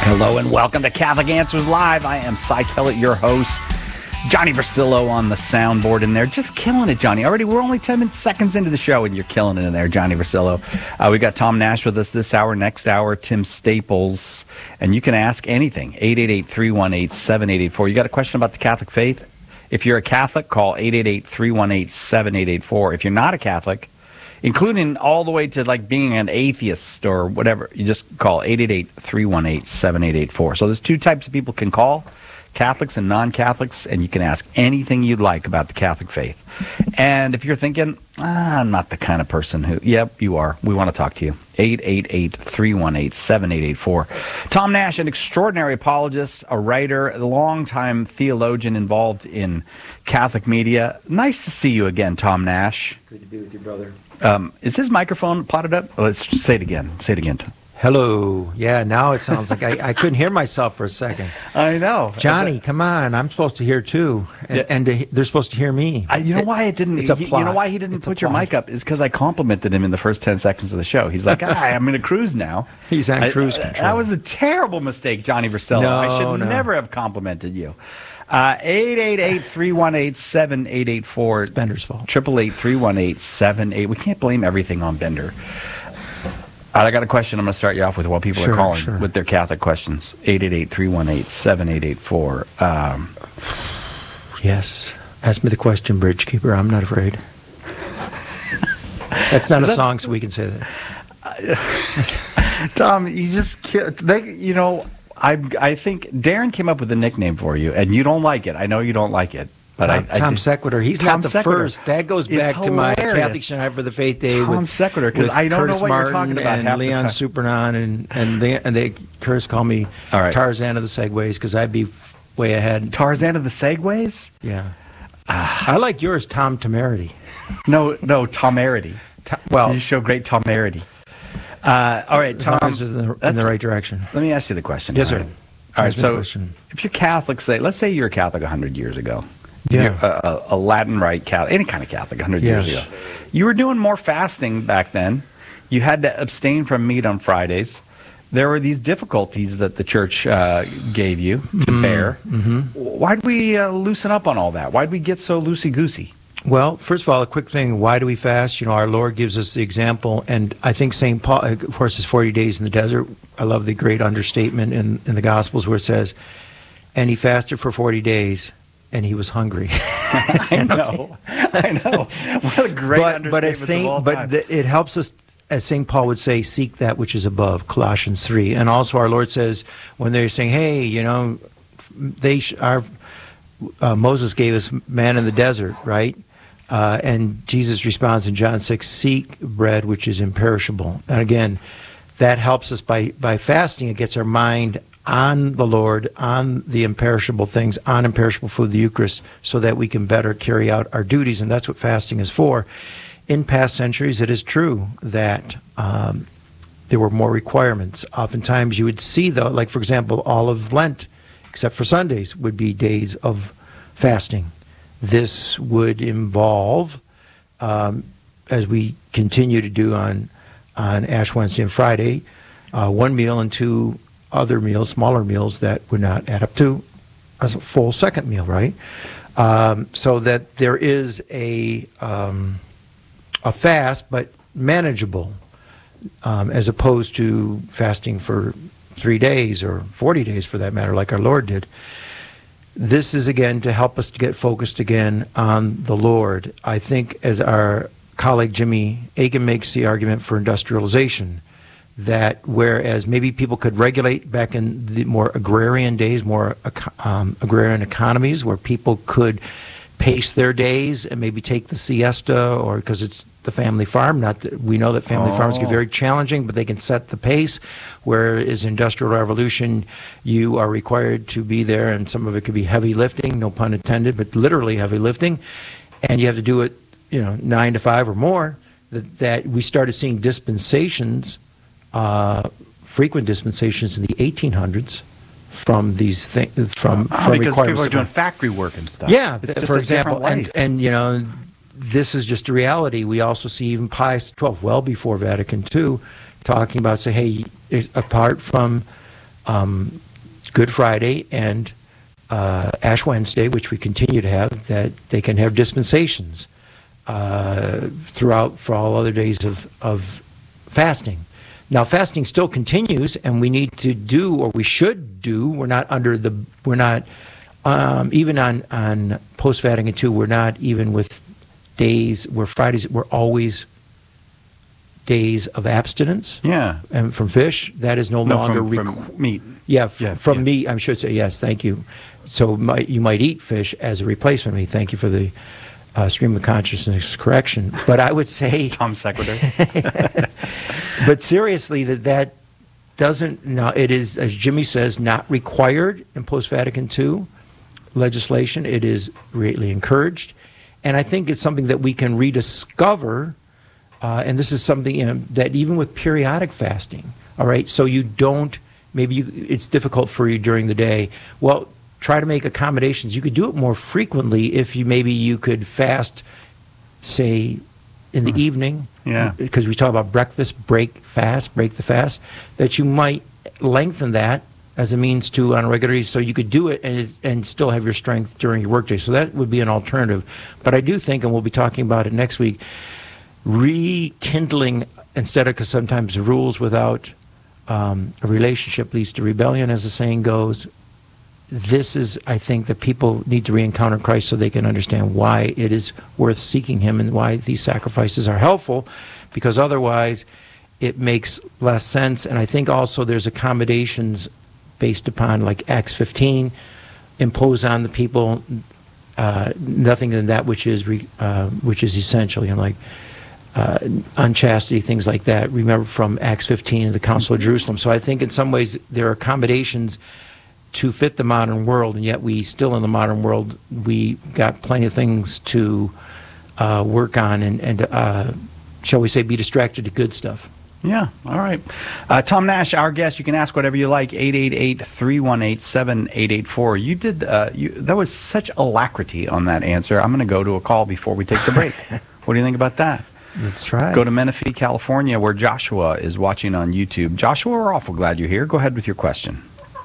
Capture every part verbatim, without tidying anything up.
Hello and welcome to Catholic Answers Live. I am Cy Kellett, your host. Johnny Versillo on the soundboard in there. Just killing it, Johnny. Already, we're only ten seconds into the show, and you're killing it in there, Johnny Versillo. Uh, we got Tom Nash with us this hour. Next hour, Tim Staples. And you can ask anything. eight eight eight, three one eight, seven eight eight four. You got a question about the Catholic faith? If you're a Catholic, call eight eight eight, three one eight, seven eight eight four. If you're not a Catholic, including all the way to like being an atheist or whatever, you just call eight eight eight, three one eight, seven eight eight four. So there's two types of people can call, Catholics and non-Catholics, and you can ask anything you'd like about the Catholic faith. And if you're thinking, ah, I'm not the kind of person who, yep, you are. We want to talk to you. eight eight eight, three one eight, seven eight eight four. Tom Nash, an extraordinary apologist, a writer, a longtime theologian involved in Catholic media. Nice to see you again, Tom Nash. Good to be with you, brother. Um, is his microphone potted up? Let's just say it again. Say it again, Tom. Hello. Yeah, now it sounds like I, I couldn't hear myself for a second. I know. Johnny, a, come on. I'm supposed to hear too. And, yeah. and to, they're supposed to hear me. I, you know why it didn't? It's a he, plot. You know why he didn't it's put your mic up? Is because I complimented him in the first ten seconds of the show. He's like, ah, I'm in a cruise now. He's on I, cruise uh, control. That was a terrible mistake, Johnny Versillo. No, I should no. never have complimented you. Uh, eight eight eight, three one eight, seven eight eight four. It's Bender's fault. Triple eight, three one eight, seven eight. We can't blame everything on Bender. All right, I got a question I'm going to start you off with while people sure, are calling sure. with their Catholic questions. eight eight eight, three one eight, seven eight eight four. Um, yes. Ask me the question, Bridge Keeper. I'm not afraid. That's not a that, song, so we can say that. Tom, you just, they, you know, I I think Darren came up with a nickname for you, and you don't like it. I know you don't like it. But Tom, I, I Tom did, Sequitur. He's Tom not the Sequitur. first. That goes It's back hilarious. to my Catholic United for the Faith Day Tom with, Sequitur, because I don't Curtis know what Martin you're talking about and half Leon the time. Supernon, and and they and they Curtis call me All right. Tarzan of the Segways because I'd be way ahead. Tarzan of the Segways? Yeah. I like yours, Tom Temerity. No, no, Tomerity. Tom, well, you show great Tomerity. Uh, all right, Tom. As long as it's in the, in the right direction. Let me ask you the question. Yes, all sir. Right, all right so question. If you're Catholic, say, let's say you're a Catholic one hundred years ago. Yeah. A, a, a Latin Rite Catholic, any kind of Catholic one hundred yes. years ago. You were doing more fasting back then. You had to abstain from meat on Fridays. There were these difficulties that the church uh, gave you to mm-hmm. bear. Mm-hmm. Why'd we uh, loosen up on all that? Why'd we get so loosey-goosey? Well, first of all, a quick thing. Why do we fast? You know, our Lord gives us the example, and I think Saint Paul, of course, is forty days in the desert. I love the great understatement in, in the Gospels where it says, and he fasted for forty days, and he was hungry. I know. I know. What a great but, understatement but as Saint, of all but time. the, it helps us, as Saint Paul would say, seek that which is above, Colossians three. And also our Lord says, when they're saying, hey, you know, they sh- our uh, Moses gave us man in the desert, right? Uh, and Jesus responds in John six, seek bread which is imperishable. And again, that helps us by, by fasting. It gets our mind on the Lord, on the imperishable things, on imperishable food, the Eucharist, so that we can better carry out our duties. And that's what fasting is for. In past centuries, it is true that um, there were more requirements. Oftentimes you would see, though, like, for example, all of Lent, except for Sundays, would be days of fasting. This would involve, um, as we continue to do on, on Ash Wednesday and Friday, uh, one meal and two other meals, smaller meals that would not add up to a full second meal, right? Um, so that there is a... Um, a fast, but manageable, um, as opposed to fasting for three days or forty days for that matter, like our Lord did. This is, again, to help us to get focused again on the Lord. I think, as our colleague Jimmy Aiken makes the argument for industrialization, that whereas maybe people could regulate back in the more agrarian days, more um, agrarian economies, where people could pace their days and maybe take the siesta, or because it's the family farm. Not that we know that family oh. farms get very challenging, but they can set the pace. Whereas Industrial Revolution, you are required to be there, and some of it could be heavy lifting, no pun intended, but literally heavy lifting, and you have to do it, you know, nine to five or more. That, that we started seeing dispensations, uh, frequent dispensations in the eighteen hundreds. From these things, from, oh, from because people are doing factory work and stuff. Yeah, it's just for a example, and, life. and you know, this is just a reality. We also see even Pius the twelfth, well before Vatican two, talking about, say, hey, apart from um, Good Friday and uh, Ash Wednesday, which we continue to have, that they can have dispensations uh, throughout for all other days of, of fasting. Now, fasting still continues, and we need to do, or we should do. We're not under the. We're not um, even on on post Vatican two. We're not even with days where Fridays. We're always days of abstinence. Yeah, and from fish, that is no, no longer from, requ- from meat. Yeah, f- yeah from yeah. meat. I should say yes. Thank you. So might, you might eat fish as a replacement meat. Thank you for the uh, stream of consciousness correction. But I would say Tom Secretary. But seriously, that that doesn't. No, it is, as Jimmy says, not required in post Vatican two legislation. It is greatly encouraged, and I think it's something that we can rediscover. Uh, and this is something, you know, that even with periodic fasting, all right, so you don't, maybe you, it's difficult for you during the day. Well, try to make accommodations. You could do it more frequently if you maybe you could fast, say, in the mm. evening. Yeah. Because we talk about breakfast, break, fast, break the fast, that you might lengthen that as a means to, on a regular basis, so you could do it and, and still have your strength during your workday. So that would be an alternative. But I do think, and we'll be talking about it next week, rekindling, instead of, because sometimes rules without um, a relationship leads to rebellion, as the saying goes. This is, I think, that people need to re-encounter Christ so they can understand why it is worth seeking him and why these sacrifices are helpful, because otherwise it makes less sense. And I think also there's accommodations based upon, like Acts fifteen, impose on the people uh, nothing than that which is re, uh, which is essential, you know, like Uh, unchastity, things like that. Remember from Acts fifteen and the Council of Jerusalem. So I think in some ways there are accommodations to fit the modern world, and yet we still in the modern world, we got plenty of things to uh, work on and, and uh, shall we say, be distracted to good stuff. Yeah, all right. Uh, Tom Nash, our guest, you can ask whatever you like, eight eight eight, three one eight, seven eight eight four. You did, uh, you, that was such alacrity on that answer. I'm going to go to a call before we take the break. What do you think about that? Let's try. Go to Menifee, California, where Joshua is watching on YouTube. Joshua, we're awful glad you're here. Go ahead with your question.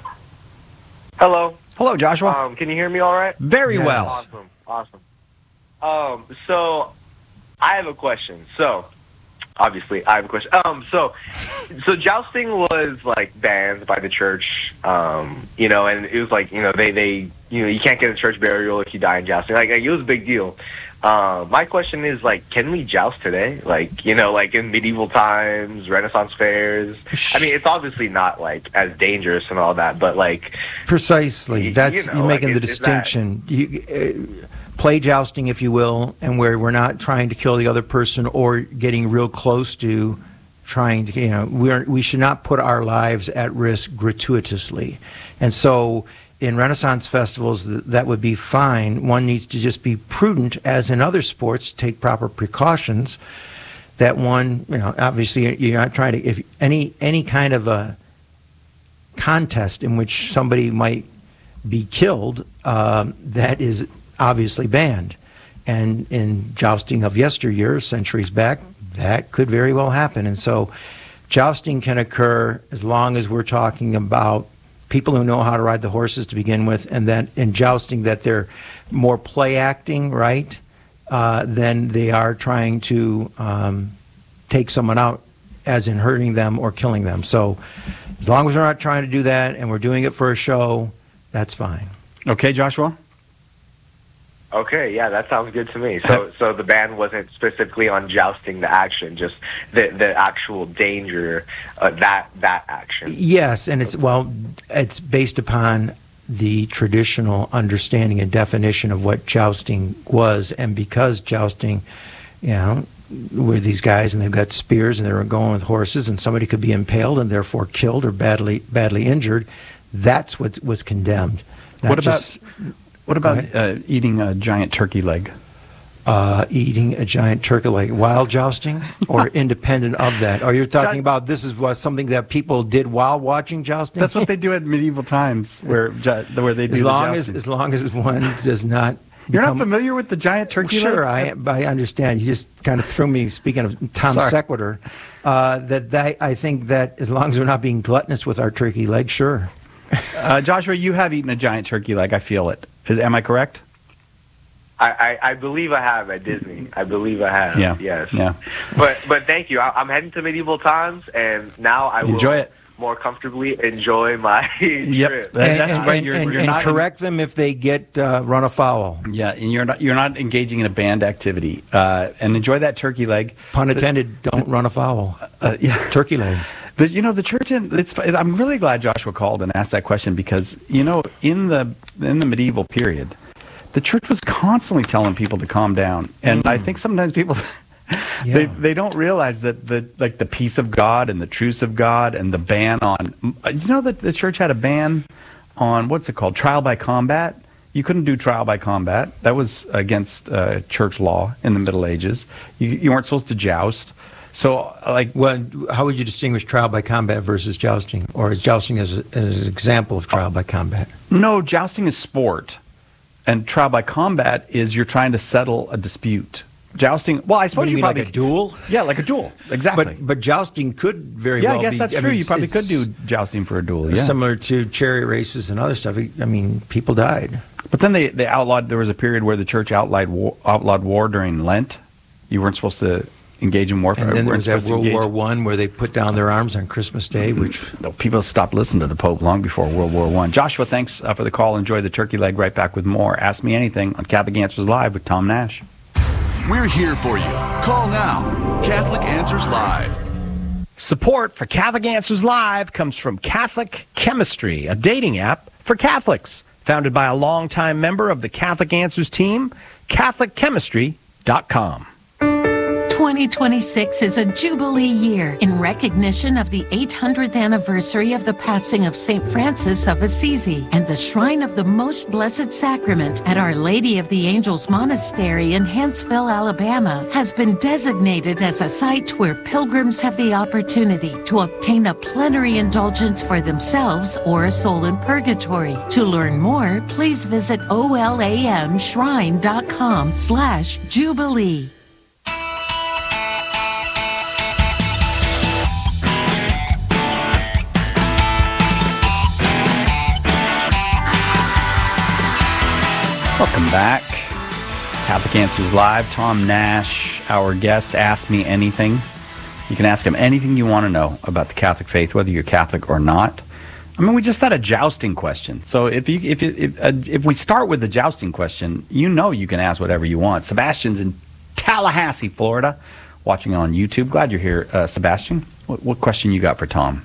Hello. Hello, Joshua. Um, can you hear me all right? Very yes. well. Awesome. Awesome. Um, so, I have a question. So, obviously, I have a question. Um, so, so jousting was, like, banned by the church, um, you know, and it was like, you know, they, they, you know, you can't get a church burial if you die in jousting. Like, like it was a big deal. Uh, my question is, like, can we joust today? Like, you know, like in medieval times, Renaissance fairs. I mean, it's obviously not, like, as dangerous and all that, but, like... Precisely. You, That's, you know, you're making like, the is, distinction. Is you, uh, play jousting, if you will, and where we're not trying to kill the other person or getting real close to trying to, you know, we're, we should not put our lives at risk gratuitously. And so... in Renaissance festivals, that would be fine. One needs to just be prudent, as in other sports, take proper precautions. That one, you know, obviously you're not trying to, if any any kind of a contest in which somebody might be killed, um, that is obviously banned. And in jousting of yesteryear, centuries back, that could very well happen. And so jousting can occur as long as we're talking about people who know how to ride the horses to begin with, and then in jousting that they're more play acting, right, uh, than they are trying to um, take someone out, as in hurting them or killing them. So as long as we're not trying to do that and we're doing it for a show, that's fine. Okay, Joshua? Okay, yeah, that sounds good to me. So, so the ban wasn't specifically on jousting the action, just the the actual danger, uh, that that action. Yes, and it's well, it's based upon the traditional understanding and definition of what jousting was, and because jousting, you know, were these guys and they've got spears and they're going with horses, and somebody could be impaled and therefore killed or badly badly injured. That's what was condemned. Not What about? just, What about uh, eating a giant turkey leg? Uh, eating a giant turkey leg while jousting, or independent of that? Or you're talking about this is what something that people did while watching jousting? That's what they do at medieval times, where where they do as long the as jousting. as long as one does not You're become, not familiar with the giant turkey Sure, leg? I, I understand. You just kind of threw me, speaking of Tom Sorry. Sequitur, uh, that, that I think that as long as we're not being gluttonous with our turkey leg, sure. Uh, Joshua, you have eaten a giant turkey leg. I feel it. Is, am I correct? I, I, I believe I have at Disney. I believe I have. Yeah. Yes. Yeah. But but thank you. I, I'm heading to medieval times, and now I will Enjoy it. more comfortably enjoy my Yep. trip. That- And, that's and, right. and, You're, and, you're and not correct them if they get uh, run afoul. Yeah, and you're not you're not engaging in a banned activity. Uh, and enjoy that turkey leg. Pun intended, don't run afoul. Uh, yeah. Turkey leg. The, you know, the church. In, it's. I'm really glad Joshua called and asked that question because you know, in the in the medieval period, the church was constantly telling people to calm down, and mm. I think sometimes people Yeah. they they don't realize that the like the peace of God and the truce of God and the ban on. You know that the church had a ban on what's it called? Trial by combat. You couldn't do trial by combat. That was against uh, church law in the Middle Ages. You, you weren't supposed to joust. So, like, Well, how would you distinguish trial by combat versus jousting? Or is jousting as, a, as an example of trial by combat? no, jousting is sport, and trial by combat is you're trying to settle a dispute. Jousting, well, I suppose What do you, you mean, probably like a duel? Yeah, like a duel, exactly. But but jousting could very yeah, well I guess be, that's I true. mean, you probably it's could do jousting for a duel. Yeah, similar to chariot races and other stuff. I mean, people died. but then they, they outlawed. There was a period where the church outlawed war, outlawed war during Lent. You weren't supposed to engage in warfare. And then there weren't was that supposed to World engage- War One where they put down their arms on Christmas Day, which No, people stopped listening to the Pope long before World War One. Joshua, thanks uh, for the call. Enjoy the turkey leg. Right back with more. Ask Me Anything on Catholic Answers Live with Tom Nash. We're here for you. Call now. Catholic Answers Live. Support for Catholic Answers Live comes from Catholic Chemistry, a dating app for Catholics. Founded by a longtime member of the Catholic Answers team, Catholic Chemistry dot com. twenty twenty-six is a Jubilee year in recognition of the eight hundredth anniversary of the passing of Saint Francis of Assisi, and the Shrine of the Most Blessed Sacrament at Our Lady of the Angels Monastery in Huntsville, Alabama, has been designated as a site where pilgrims have the opportunity to obtain a plenary indulgence for themselves or a soul in purgatory. To learn more, please visit olamshrine.com slash Jubilee. Welcome back. Catholic Answers Live. Tom Nash, our guest. Ask Me Anything. You can ask him anything you want to know about the Catholic faith, whether you're Catholic or not. I mean, we just had a jousting question. So if you if if uh, if we start with the jousting question, you know you can ask whatever you want. Sebastian's in Tallahassee, Florida, watching on YouTube. Glad you're here, uh, Sebastian. What, what question you got for Tom?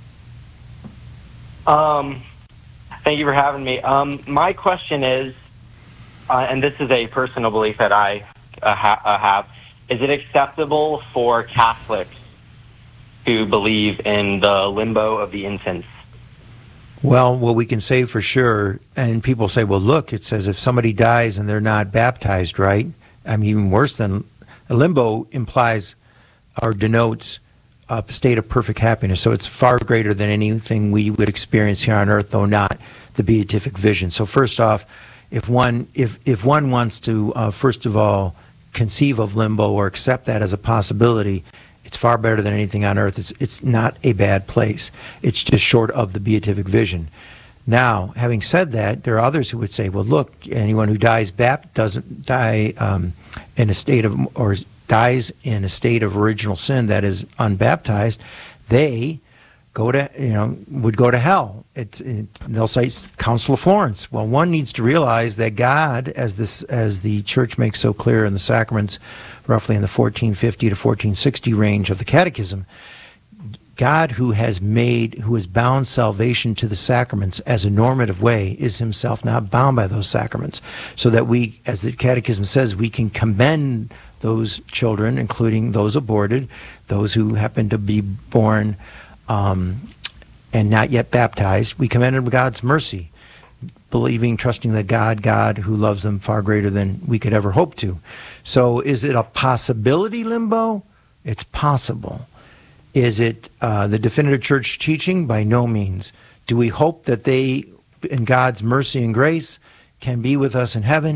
Um, thank you for having me. Um, my question is, uh, and this is a personal belief that I uh, ha- uh, have, is it acceptable for Catholics to believe in the limbo of the infants? Well, what we can say for sure, and people say, well, look, it says if somebody dies and they're not baptized, right? I mean, even worse than limbo implies or denotes a state of perfect happiness. So it's far greater than anything we would experience here on earth, though not the beatific vision. So first off, if one if if one wants to, uh, first of all, conceive of limbo or accept that as a possibility, it's far better than anything on earth. It's it's not a bad place. It's just short of the beatific vision. Now, having said that, there are others who would say, well, look, anyone who dies bapt doesn't die um, in a state of, or dies in a state of original sin that is unbaptized, they go to, you know, would go to hell. It's, it, they'll cite Council of Florence. Well, one needs to realize that God, as this, as the Church makes so clear in the sacraments, roughly in the fourteen fifty to fourteen sixty range of the Catechism, God, who has made, who has bound salvation to the sacraments as a normative way, is himself not bound by those sacraments. So that we, as the Catechism says, we can commend those children, including those aborted, those who happen to be born um, and not yet baptized. We commend them God's mercy, believing, trusting that God, God who loves them far greater than we could ever hope to. So is it a possibility, limbo? It's possible. Is it uh, the definitive church teaching? By no means. Do we hope that they, in God's mercy and grace, can be with us in heaven?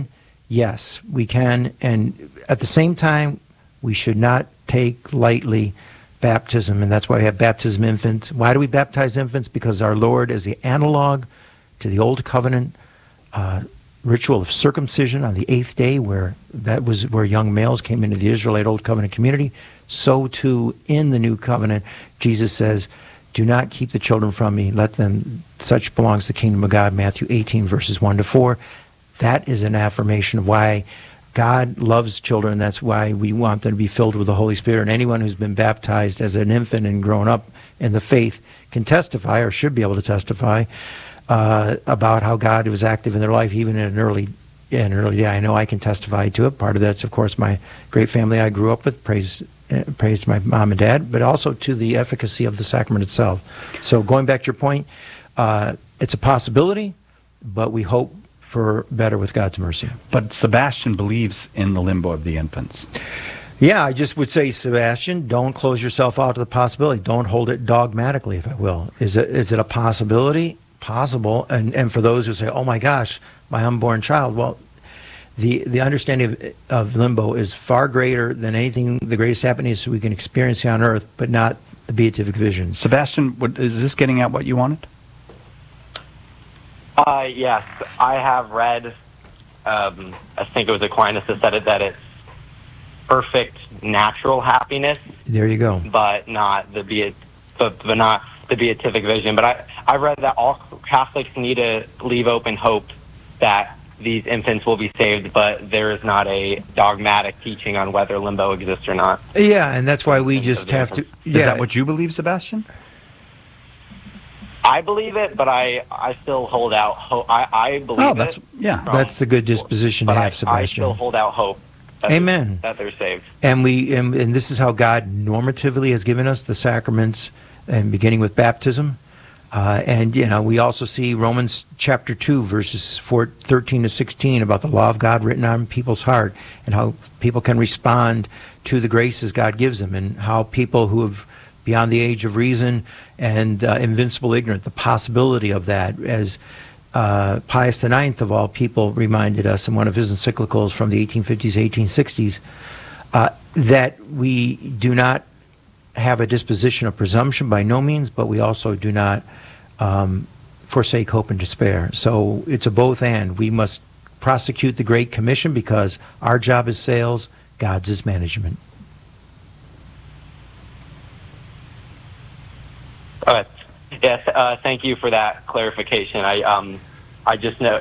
Yes, we can. And at the same time, we should not take lightly baptism. And that's why we have baptism infants. Why do we baptize infants? Because our Lord is the analog to the Old Covenant uh, ritual of circumcision on the eighth day, where that was where young males came into the Israelite Old Covenant community. So too in the New Covenant, Jesus says, do not keep the children from me. Let them, such belongs to the kingdom of God, Matthew eighteen, verses one to four. That is an affirmation of why God loves children. That's why we want them to be filled with the Holy Spirit. And anyone who's been baptized as an infant and grown up in the faith can testify, or should be able to testify, uh, about how God was active in their life, even in an early in an early day. I know I can testify to it. Part of that's, of course, my great family I grew up with. Praise, uh, praise to my mom and dad, but also to the efficacy of the sacrament itself. So going back to your point, uh, it's a possibility, but we hope for better with God's mercy. But Sebastian believes in the limbo of the infants. Yeah, I just would say, Sebastian, don't close yourself out to the possibility. Don't hold it dogmatically, if I will. Is it is it a possibility? Possible. And and for those who say, oh my gosh, my unborn child, well, the the understanding of, of limbo is far greater than anything, the greatest happiness we can experience here on earth, but not the beatific vision. Sebastian, what, is this getting at what you wanted? Uh, yes, I have read, um, I think it was Aquinas that said it, that it's perfect natural happiness. There you go. But not the beat, but, but not the beatific vision. But I, I read that all Catholics need to leave open hope that these infants will be saved, but there is not a dogmatic teaching on whether limbo exists or not. Yeah, and that's why we just have to... Yeah. Is that what you believe, Sebastian? I believe it, but I, I still hold out hope. I, I believe oh, that's, it. Yeah. From, that's the good disposition to have, I, Sebastian. I still hold out hope. That Amen. They're, that they're saved. And we and, and this is how God normatively has given us the sacraments, and beginning with baptism. Uh, and, you know, we also see Romans chapter two, verses four, thirteen to sixteen, about the law of God written on people's heart, and how people can respond to the graces God gives them, and how people who have beyond the age of reason and uh, invincible ignorant, the possibility of that, as uh, Pius the Ninth of all people reminded us in one of his encyclicals from the eighteen fifties, eighteen sixties, uh, that we do not have a disposition of presumption by no means, but we also do not um, forsake hope and despair. So it's a both and. We must prosecute the Great Commission because our job is sales, God's is management. Uh, yes, uh, thank you for that clarification. I um, I just know